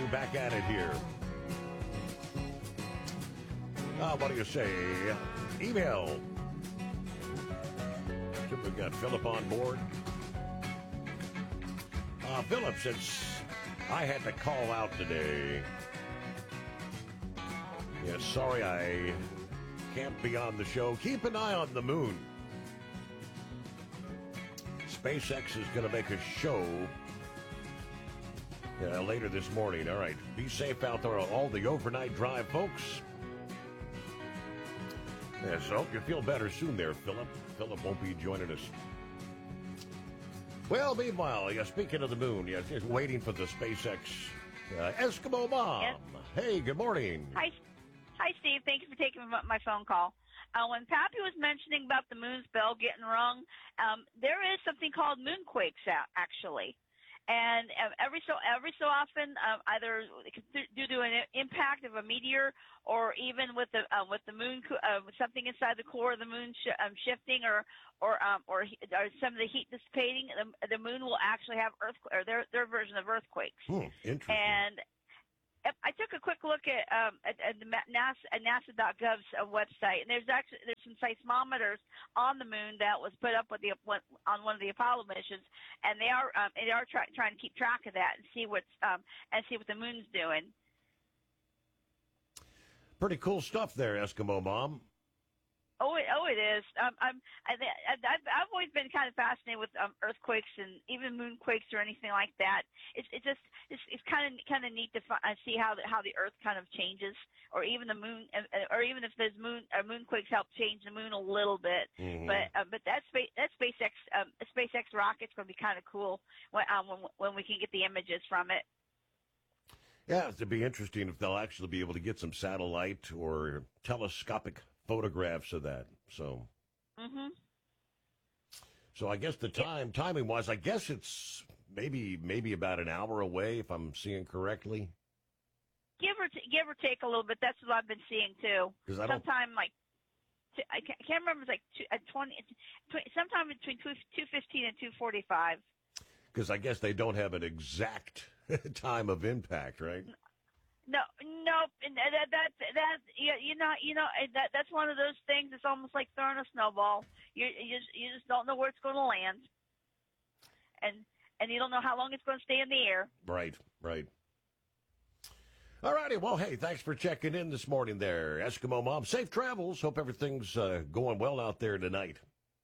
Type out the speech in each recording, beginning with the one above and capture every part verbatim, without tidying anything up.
back at it here. Uh, what do you say? Email. We've got Philip on board. Uh, Philip, since I had to call out today, yeah, sorry I can't be on the show. Keep an eye on the moon. SpaceX is going to make a show uh, later this morning. All right, be safe out there, all the overnight drive folks. Yeah, so hope you feel better soon there, Philip. Philip won't be joining us. Well, meanwhile, yeah, speaking of the moon, yeah, just waiting for the SpaceX uh, Eskimo Mom. Yes. Hey, good morning. Hi, hi, Steve. Thank you for taking my my phone call. Uh, when Pappy was mentioning about the moon's bell getting rung, um, there is something called moonquakes out, actually. And uh, every so every so often, uh, either due to an impact of a meteor, or even with the uh, with the moon, uh, with something inside the core of the moon sh- um, shifting, or or um, or, or some of the heat dissipating, the, the moon will actually have earth or their their version of earthquakes. Hmm, interesting. And I took a quick look at um, at, at the NASA, at NASA dot gov's uh, website, and there's actually there's some seismometers on the moon that was put up with the on one of the Apollo missions, and they are um, they are try, trying to keep track of that and see what's um, and see what the moon's doing. Pretty cool stuff there, Eskimo Mom. Oh, it, oh, it is. Um, I'm, I, I've, I've always been kind of fascinated with um, earthquakes and even moonquakes or anything like that. It's, it's just, it's, it's kind of, kind of neat to fi- see how the, how the Earth kind of changes, or even the moon, or even if there's moon, or moonquakes help change the moon a little bit. Mm-hmm. But, uh, but that space, that SpaceX, um, SpaceX rocket's going to be kind of cool when, um, when, when we can get the images from it. Yeah, it'd be interesting if they'll actually be able to get some satellite or telescopic photographs of that. So, mm-hmm. so I guess the time, timing wise, I guess it's maybe maybe about an hour away, if I'm seeing correctly. Give or t- give or take a little bit. That's what I've been seeing too. Sometime like t- I can't, I can't remember. It's like two, uh, twenty, twenty, sometime between two two fifteen and two forty five. Because I guess they don't have an exact time of impact, right? No, no, that that that you, you know you know that that's one of those things. It's almost like throwing a snowball. You you just, you just don't know where it's going to land, and and you don't know how long it's going to stay in the air. Right, right. All righty. Well, hey, thanks for checking in this morning, there, Eskimo Mom. Safe travels. Hope everything's uh, going well out there tonight.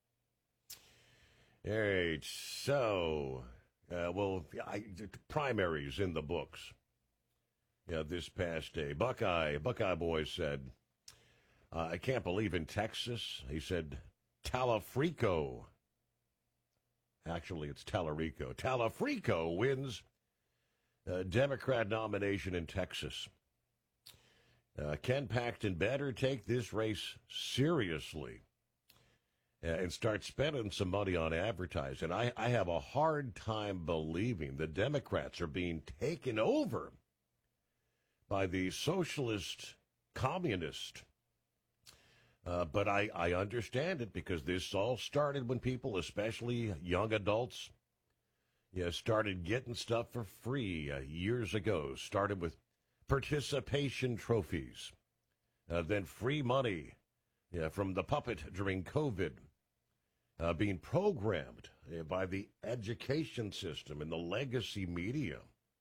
All right. So, uh, well, I, primaries in the books. Yeah, this past day. Buckeye, Buckeye Boy said, uh, I can't believe in Texas. He said, Talafrico. Actually, it's Talarico. Talafrico wins a Democrat nomination in Texas. Uh, Ken Paxton better take this race seriously uh, and start spending some money on advertising. I, I have a hard time believing the Democrats are being taken over by the socialist communist. Uh, but I, I understand it, because this all started when people, especially young adults, yeah, started getting stuff for free uh, years ago. Started with participation trophies, uh, then free money yeah, from the puppet during COVID, uh, being programmed uh, by the education system and the legacy media.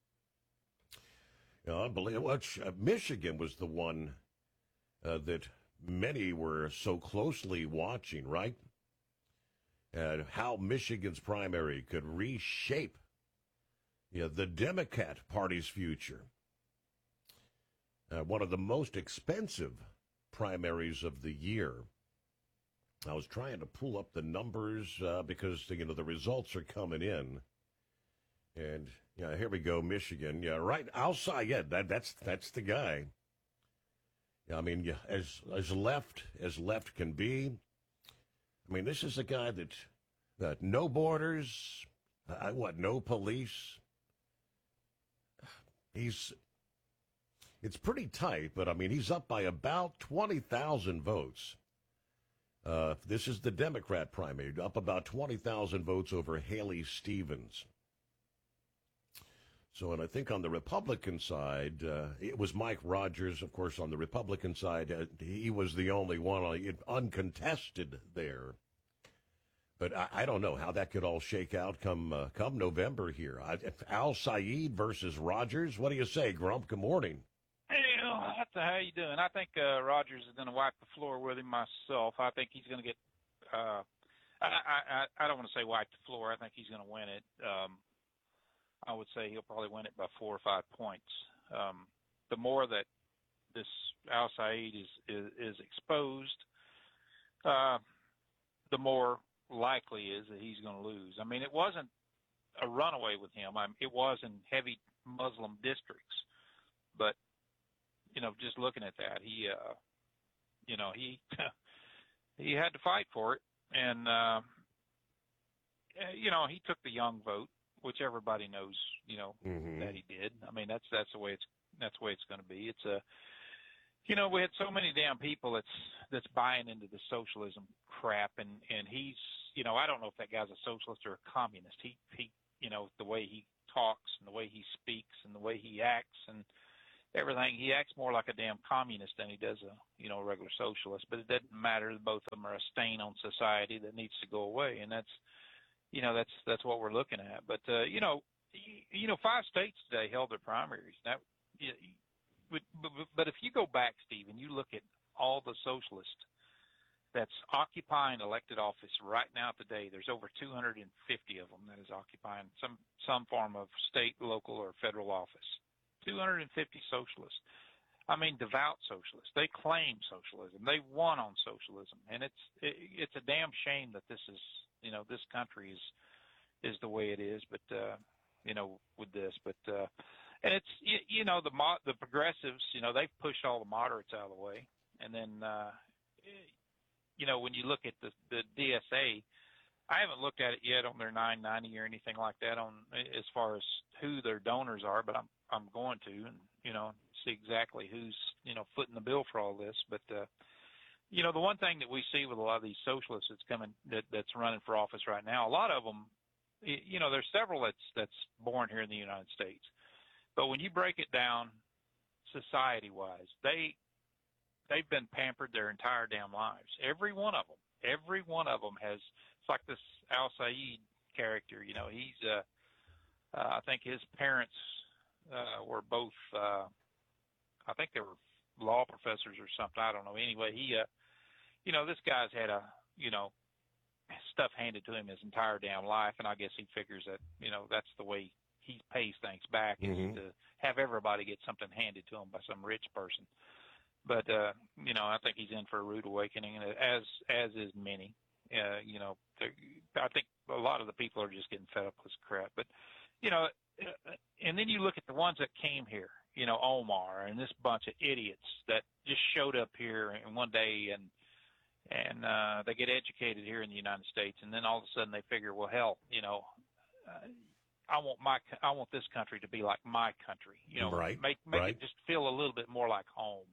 You know, unbelievable. Uh, Michigan was the one uh, that many were so closely watching, right? And how Michigan's primary could reshape you know, the Democrat Party's future. Uh, one of the most expensive primaries of the year. I was trying to pull up the numbers uh, because you know the results are coming in. And yeah, here we go, Michigan. Yeah, right outside. Yeah, that, that's that's the guy. Yeah, I mean, yeah, as as left as left can be. I mean, this is a guy that that no borders, uh, what, no police. He's it's pretty tight, but I mean, he's up by about twenty thousand votes. Uh, this is the Democrat primary, up about twenty thousand votes over Haley Stevens. So, and I think on the Republican side, uh, it was Mike Rogers, of course, on the Republican side. Uh, he was the only one uh, uncontested there. But I, I don't know how that could all shake out come uh, come November here. I, Al Saeed versus Rogers. What do you say, Grump? Good morning. Hey, how you doing? I think uh, Rogers is going to wipe the floor with him myself. I think he's going to get uh, – I, I, I don't want to say wipe the floor. I think he's going to win it. Um, I would say he'll probably win it by four or five points. Um, the more that this Al Saeed is, is, is exposed, uh, the more likely is that he's going to lose. I mean, it wasn't a runaway with him. I mean, it was in heavy Muslim districts. But, you know, just looking at that, he, uh, you know, he he had to fight for it. And, uh, you know, he took the young vote, which everybody knows, you know, mm-hmm. that he did. I mean, that's that's the way it's that's the way it's going to be. It's a, you know, we had so many damn people that's that's buying into the socialism crap, and and he's, you know, I don't know if that guy's a socialist or a communist. He he, you know, the way he talks and the way he speaks and the way he acts and everything, he acts more like a damn communist than he does a, you know, a regular socialist. But it doesn't matter. Both of them are a stain on society that needs to go away, and that's. You know, that's that's what we're looking at. But, uh, you know, you, you know, five states today held their primaries. Now, you, but, but, but if you go back, Steve, and you look at all the socialists that's occupying elected office right now today, there's over two hundred fifty of them that is occupying some, some form of state, local, or federal office. two hundred fifty socialists. I mean, devout socialists. They claim socialism. They won on socialism. And it's it, it's a damn shame that this is, you know, this country is is the way it is, but, uh, you know, with this. But, uh, and it's, you, you know, the mo- the progressives, you know, they've pushed all the moderates out of the way. And then, uh, you know, when you look at the, the D S A, I haven't looked at it yet on their nine ninety or anything like that on as far as who their donors are, but I'm I'm going to, and, you know, see exactly who's, you know, footing the bill for all this. But, uh, you know, the one thing that we see with a lot of these socialists that's coming, that, that's running for office right now, a lot of them, you know, there's several that's that's born here in the United States. But when you break it down society-wise, they, they've been pampered their entire damn lives. Every one of them. Every one of them has, it's like this Al Saeed character, you know, he's, uh, uh, I think his parents uh, were both, uh, I think they were law professors or something. I don't know. Anyway, he, uh, you know, this guy's had a, you know, stuff handed to him his entire damn life, and I guess he figures that, you know, that's the way he pays things back, mm-hmm. is to have everybody get something handed to him by some rich person. But, uh, you know, I think he's in for a rude awakening, as as is many. Uh, you know, I think a lot of the people are just getting fed up with this crap. But, you know, and then you look at the ones that came here, you know, Omar and this bunch of idiots that just showed up here in one day and and uh, they get educated here in the United States, and then all of a sudden they figure, well, hell, you know, uh, I want my I want this country to be like my country, you know, right, make make right. it just feel a little bit more like home.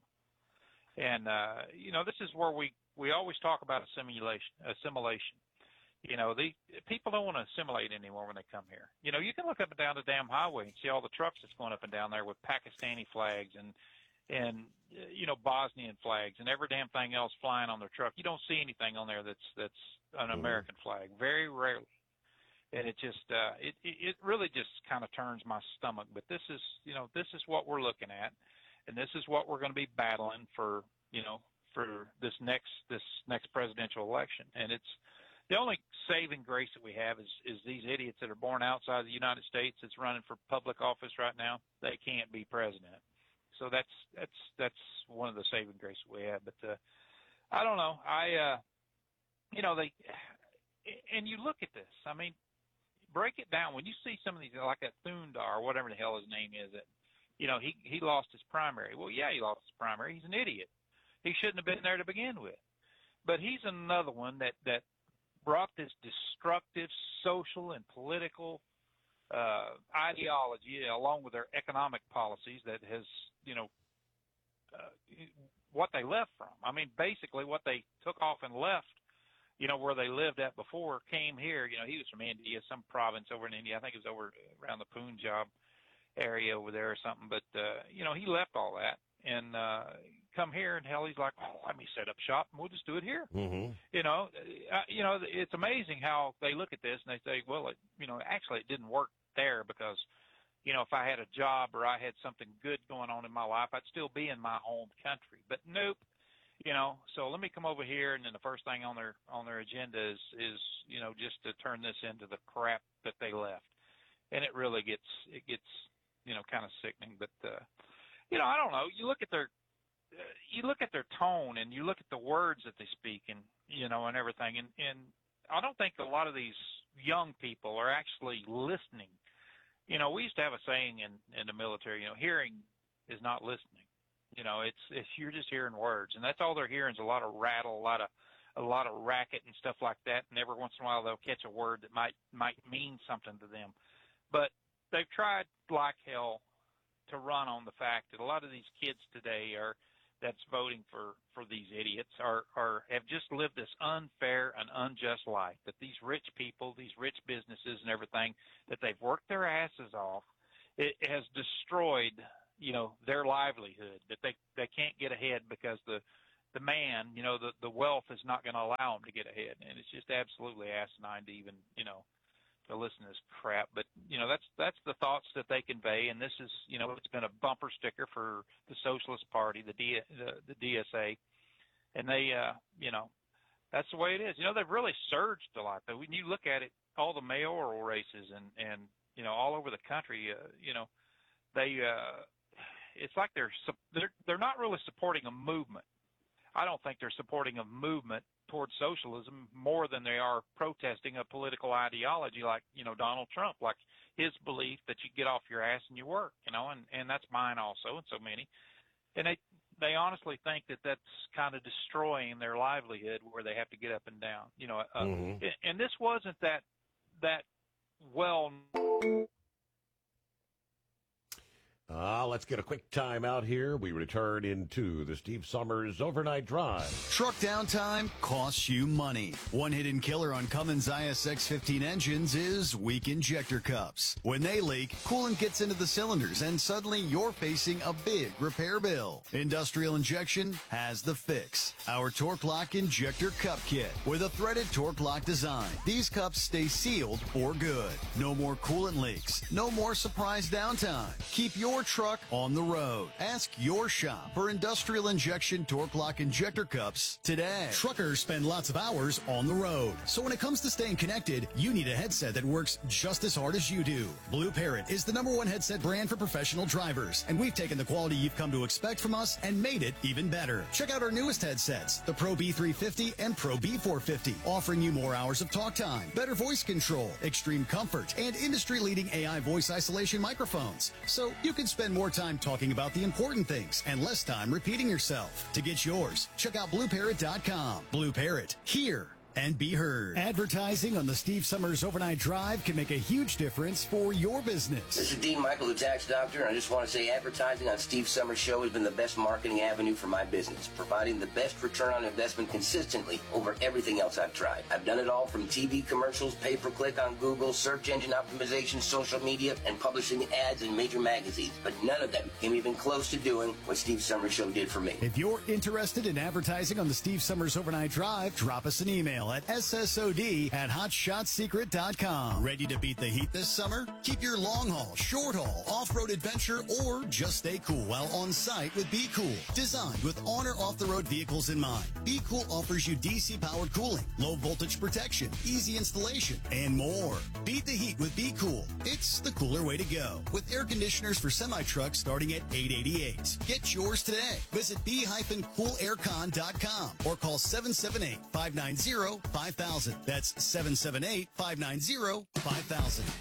And uh, you know, this is where we we always talk about assimilation. Assimilation. You know, the people don't want to assimilate anymore when they come here. You know, you can look up and down the damn highway and see all the trucks that's going up and down there with Pakistani flags and and you know, Bosnian flags and every damn thing else flying on their truck. You don't see anything on there that's that's an American flag, very rarely. And it just uh, it it really just kind of turns my stomach. But this is, you know, this is what we're looking at, and this is what we're going to be battling for, you know, for this next this next presidential election. And it's the only saving grace that we have is is these idiots that are born outside the United States that's running for public office right now. They can't be president. So that's that's that's one of the saving graces we have. But uh, I don't know. I uh, you know they and you look at this. I mean, break it down. When you see some of these, like that Thundar or whatever the hell his name is, that you know he he lost his primary. Well, yeah, he lost his primary. He's an idiot. He shouldn't have been there to begin with. But he's another one that that brought this destructive social and political uh, ideology along with their economic policies that has, you know, uh, what they left from. I mean, basically what they took off and left, you know, where they lived at before, came here. You know, he was from India, some province over in India. I think it was over around the Punjab. area over there or something. But uh, you know, he left all that and uh, come here, and hell, he's like, oh, let me set up shop and we'll just do it here. Mm-hmm. You know, uh, you know, it's amazing how they look at this and they say, well, it, you know, actually it didn't work there because, you know, if I had a job or I had something good going on in my life, I'd still be in my home country. But nope, you know. So let me come over here, and then the first thing on their on their agenda is is you know just to turn this into the crap that they left, and it really gets it gets you know kind of sickening. But uh, you know, I don't know. You look at their uh, you look at their tone, and you look at the words that they speak, and you know, and everything, and and I don't think a lot of these young people are actually listening. You know, we used to have a saying in, in the military, you know, hearing is not listening. You know, it's, it's you're just hearing words, and that's all they're hearing is a lot of rattle, a lot of a lot of racket and stuff like that. And every once in a while they'll catch a word that might might mean something to them. But they've tried like hell to run on the fact that a lot of these kids today are that's voting for, for these idiots are, are have just lived this unfair and unjust life, that these rich people, these rich businesses and everything, that they've worked their asses off, it has destroyed, you know, their livelihood, that they, they can't get ahead because the, the man, you know, the, the wealth is not going to allow them to get ahead. And it's just absolutely asinine to even, you know, to listen to this crap. But, you know, that's that's the thoughts that they convey, and this is, you know, it's been a bumper sticker for the Socialist Party, the D, the, the D S A, and they, uh, you know, that's the way it is. You know, they've really surged a lot, though. When you look at it, all the mayoral races and, and you know, all over the country, uh, you know, they, uh, it's like they're, they're they're not really supporting a movement. I don't think they're supporting a movement towards socialism more than they are protesting a political ideology like, you know, Donald Trump, like his belief that you get off your ass and you work, you know, and, and that's mine also and so many. And they they honestly think that that's kind of destroying their livelihood where they have to get up and down, you know. Uh, mm-hmm. And this wasn't that, that well. Uh, let's get a quick time out here. We return into the Steve Summers Overnight Drive. Truck downtime costs you money. One hidden killer on Cummins I S X fifteen engines is weak injector cups. When they leak, coolant gets into the cylinders, and suddenly you're facing a big repair bill. Industrial Injection has the fix. Our Torque Lock Injector Cup Kit with a threaded Torque Lock design. These cups stay sealed for good. No more coolant leaks. No more surprise downtime. Keep your truck on the road. Ask your shop for Industrial Injection Torque Lock Injector Cups today. Truckers spend lots of hours on the road. So when it comes to staying connected, you need a headset that works just as hard as you do. Blue Parrot is the number one headset brand for professional drivers, and we've taken the quality you've come to expect from us and made it even better. Check out our newest headsets, the Pro B three fifty and Pro B four fifty, offering you more hours of talk time, better voice control, extreme comfort, and industry-leading A I voice isolation microphones. So you can spend more time talking about the important things and less time repeating yourself. To get yours, check out blue parrot dot com. Blue Parrot, hear and be heard. Advertising on the Steve Summers Overnight Drive can make a huge difference for your business. This is Dean Michael, the tax doctor, and I just want to say advertising on Steve Summers' show has been the best marketing avenue for my business, providing the best return on investment consistently over everything else I've tried. I've done it all from T V commercials, pay-per-click on Google, search engine optimization, social media, and publishing ads in major magazines, but none of them came even close to doing what Steve Summers' show did for me. If you're interested in advertising on the Steve Summers Overnight Drive, drop us an email at S S O D at hot shot secret dot com. Ready to beat the heat this summer? Keep your long haul, short haul, off-road adventure, or just stay cool while on site with Be Cool. Designed with on or off-the-road vehicles in mind, Be Cool offers you D C-powered cooling, low voltage protection, easy installation, and more. Beat the heat with Be Cool. It's the cooler way to go. With air conditioners for semi-trucks starting at eight eighty-eight. Get yours today. Visit be cool air con dot com or call seven seven eight, five nine zero, five thousand. That's seven seven eight, five nine zero, five thousand.